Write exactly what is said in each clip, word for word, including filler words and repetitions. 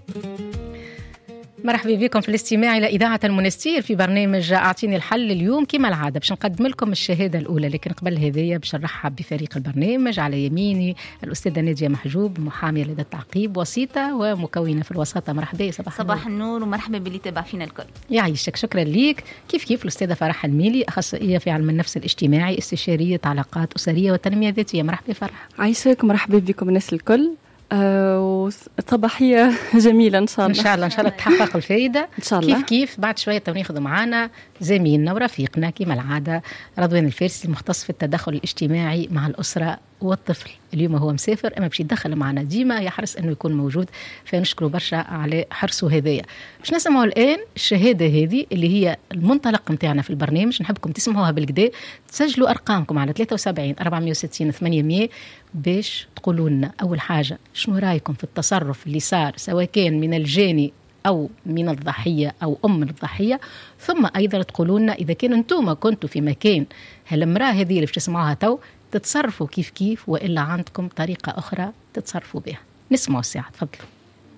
مرحبا بكم في الاستماع إلى إذاعة المنستير في برنامج أعطيني الحل. اليوم كما العادة باش نقدم لكم الشهادة الأولى، لكن قبل هذه باش نرحب بفريق البرنامج. على يميني الأستاذة نادية محجوب، محامية لدى التعقيب، وسيطة ومكونة في الوساطة. مرحبا. صباح, صباح النور ومرحبا باللي تابع فينا الكل. يعيشك. شكرا ليك. كيف كيف الأستاذة فرح الميلي، أخصائية في علم النفس الاجتماعي، استشارية علاقات أسرية والتنمية الذاتية. مرحبا فرح. عايشك. مرحبا بكم الناس الكل. آه وصباحية جميلة إن شاء الله. إن شاء الله إن شاء الله تحقق الفائدة إن شاء الله. كيف كيف بعد شوية ناخذ معنا زميلنا ورفيقنا كما العادة رضوان الفارسي، المختص في التدخل الاجتماعي مع الأسرة والطفل. اليوم هو مسافر أما باش يدخل معنا ديما، يحرص أنه يكون موجود، فنشكره برشا على حرصه هذايا. باش نسمعوا الآن الشهادة هذه اللي هي المنطلق متاعنا في البرنامج. نحبكم تسمعوها بالكدا، تسجلوا أرقامكم على ثلاثة وسبعين أربعمية وستين ثمانمية باش تقولوا لنا أول حاجة شنو رأيكم في التصرف اللي صار سواء كان من الجاني أو من الضحية أو أم الضحية، ثم أيضا تقولوا لنا إذا كان أنتم كنتوا في مكان هالمرأة هذه اللي باش تسمعوها تو تتصرفوا كيف كيف، وإلا عندكم طريقة أخرى تتصرفوا بها. نسمعوا الساعة، تفضلوا.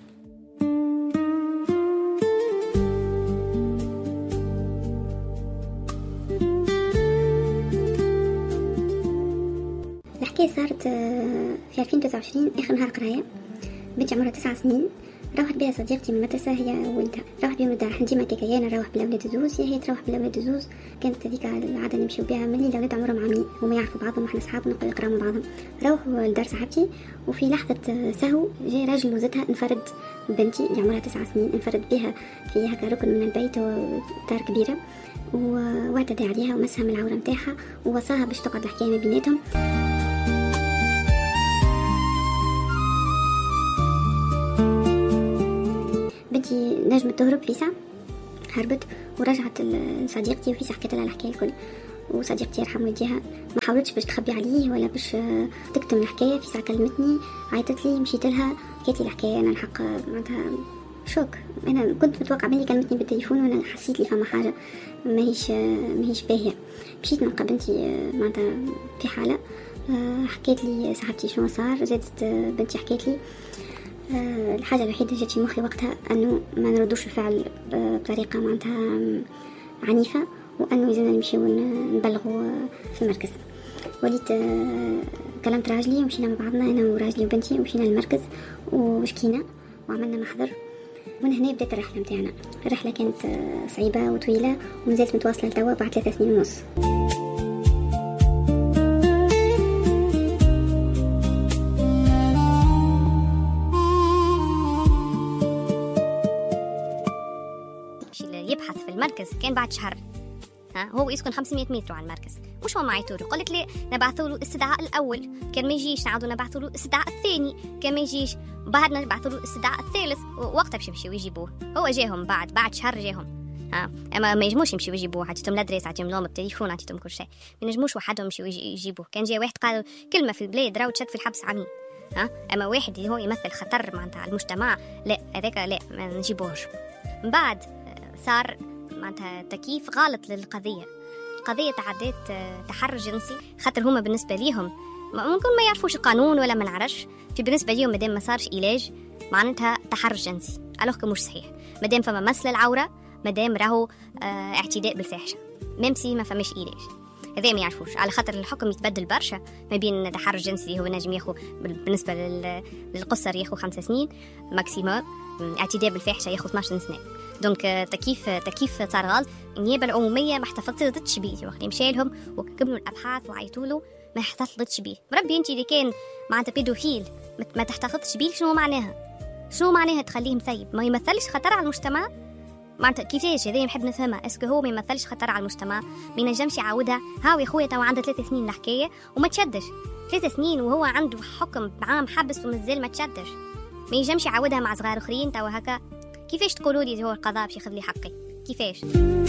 الحكاية صارت في ألفين وتسعة وعشرين آخر نهار قراية. بنتي عمرها تسع سنين، روحت بها صديقتي من المدرسة هي وولدها، روحت بهم الدار. ديما كيكا أنا نروح بالأولاد الزوز، هي تروح بالأولاد الزوز. كانت هذيك العادة نمشيو بها ملي الأولاد عمرهم عامين وما يعرفوا بعضهم، وإحنا صحاب نقرأ يقراو مع بعضهم. روحوا لدار صاحبتي، وفي لحظة سهو جاي راجل وزتها انفرد بنتي اللي عمرها تسع سنين، انفرد بها في هكا ركن من البيت ودار كبيرة، واعتدى عليها ومسها من العورة متاعها ووصاها باش تقعد الحكاية ما بيناتهم. بنتي نجمت تهرب، فيسع هربت ورجعت لصديقتي، وفيسع حكيت لها الحكايه الكل. وصديقتي يرحم والديها ما حاولتش باش تخبي عليه ولا باش تكتم الحكايه. فيسع كلمتني، عيطت لي، مشيت لها، حكيت لي الحكايه. انا الحق معناتها شوك، انا كنت متوقع مني كلمتني بالتليفون وانا حسيت لي فما حاجه ماهيش ماهيش باهيه. مشيت نلقى بنتي معناتها في حاله. حكيت لي صاحبتي شنو صار، زادت بنتي حكيت لي. أه الحاجة الوحيدة جات في مخي وقتها أنه ما نردوش الفعل بطريقة معناتها عنيفة، وأنه يزلنا نمشي ونبلغوا في المركز. وليت أه كلمت راجلي ومشينا مع بعضنا أنا وراجلي وبنتي، ومشينا للمركز وشكينا وعملنا محضر. ومن هنا بدأت الرحلة متاعنا. الرحلة كانت أه صعيبة وطويلة ومازالت متواصلة لتوا بعد ثلاثة سنين ونص. يبحث في المركز كان بعد شهر. ها هو يسكن خمسمية متر على المركز، مش هو معيطولي. قلت لي نبعثوا له الاستدعاء الاول، كان ما يجيش نعاودوا نبعثوا له الاستدعاء الثاني، كان ما يجيش بعد نبعثوا له الاستدعاء الثالث. وقتها باش يمشيو يجيبوه، هو جاهم بعد بعد شهر جاهم. ها اما ما يجموش يمشيو يجيبوه، عطيتهم الادريس، عطيتهم لهم التليفون، عطيتهم كل شيء، ما نجموش وحدهم يمشيو يجيبوه. كان جاي واحد قال كلمه في البلاد راهو تشد في الحبس عامين. ها اما واحد اللي هو يمثل خطر معناتها على المجتمع، لا هذاك لا ما نجيبوهش. من بعد صار معناتها تكييف غلط للقضية. القضية تعديت تحرش جنسي، خاطر هما بالنسبة ليهم ممكن ما يعرفوش القانون ولا ما نعرفش. في بالنسبة ليهم مادام ما صارش علاج معناتها تحرش جنسي، ألوغ مش صحيح. مادام فما مسل العورة، مادام راهو اه اعتداء بالفاحشة، ممسي ما فماش علاج. هذا ما يعرفوش، على خاطر الحكم يتبدل برشا ما بين تحرش جنسي اللي هو نجم ياخو بالنسبة للقصر ياخو خمسة سنين ماكسيموم، اعتداء بالفاحشة ياخو اثناش سنة. دونك تكييف تكييف صار غلط. النيابة العمومية ما احتفظتش بيه وقت مشى لهم وكملوا الأبحاث وعيطوا له، ما احتفظتش بيه. مربي انت اللي كان معناتها بيدوفيل ما تحتفظش بيه، شنو معناها؟ شنو معناها تخليه مثيب؟ ما يمثلش خطر على المجتمع معناتها كيفاش؟ هذا نحب نفهمها. اسكو هو ما يمثلش خطر على المجتمع؟ ما ينجمش يعاودها؟ هاو يا خويا تو عنده ثلاث سنين الحكاية وما تشدش. ثلاث سنين وهو عنده حكم عام حبس ومازال ما تشدش، ما ينجمش يعاودها مع صغار اخرين تو هكا. كيفاش تقولوا لي هو القضاء باش ياخذ لي حقي؟ كيفاش؟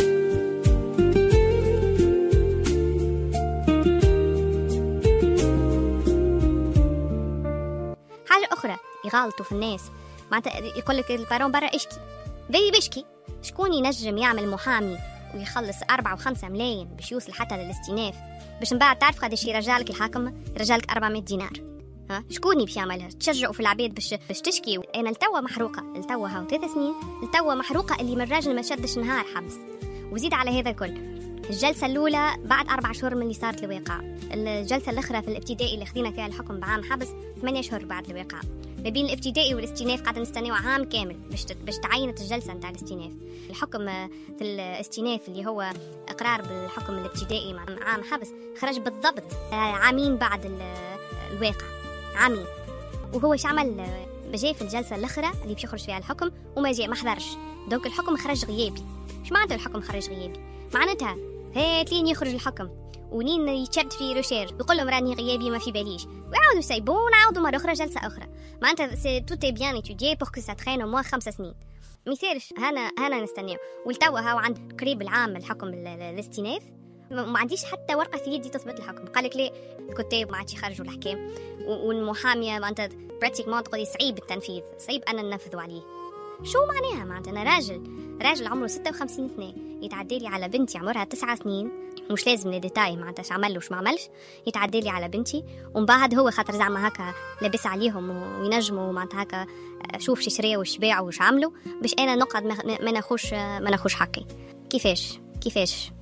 حاجة أخرى يغالطوا في الناس معناتها يقول لك البارون برا اشكي، بي بشكي. شكون ينجم يعمل محامي ويخلص أربعة وخمسة ملايين باش يوصل حتى للاستئناف، باش من بعد تعرف قداش يرجعلك الحاكم؟ يرجعلك أربعمية دينار. ها شكوني باش يعملها؟ تشجعوا في العباد باش باش تشكي. انا لتوا محروقه، لتوا هاو ثلاث سنين لتوا محروقه اللي من الراجل ما شدش نهار حبس. وزيد على هذا الكل الجلسه الاولى بعد اربع شهور من اللي صارت الواقع، الجلسه الاخرى في الابتدائي اللي خذينا فيها الحكم بعام حبس ثمانية اشهر بعد الواقع. ما بين الابتدائي والاستئناف قاعد نستناو عام كامل باش باش تعينت الجلسه نتاع الاستئناف. الحكم في الاستئناف اللي هو اقرار بالحكم الابتدائي مع عام حبس خرج بالضبط عامين بعد الواقع، عامين. وهو ايش عمل؟ جاء في الجلسه الاخرى اللي باش يخرج فيها الحكم وما جاء، ما حضرش. دونك الحكم خرج غيابي. ايش معناته الحكم خرج غيابي؟ معناتها هات لين يخرج الحكم ونين يتشد في روشير يقول لهم راني غيابي ما في باليش، ويعاودوا يسيبون ونعاودوا مره اخرى جلسه اخرى. معناتها سي تو تي بيان ايتوديي بور كو سا ترين او موان خمس سنين. مثالش هنا هنا نستناو. والتوا هاو عند قريب العام الحكم الاستئناف ما عنديش حتى ورقه في يدي تثبت الحكم. قال لك ليه الكتاب ما عادش يخرجوا الحكام، والمحاميه معناتها براتيكمون تقولي صعيب التنفيذ، صعيب انا ننفذوا عليه. شو معناها؟ معناتها انا راجل راجل عمره ستة وخمسين سنه يتعدى لي على بنتي عمرها تسعة سنين، مش لازم الديتاي معناتها اش عمل وش ما عملش، يتعدى لي على بنتي ومن بعد هو خاطر زعما هكا لابس عليهم وينجموا معناتها هكا شوف شي شريه وش باعوا وش عملوا باش انا نقعد ما ناخوش ما ناخوش حقي. كيفاش كيفاش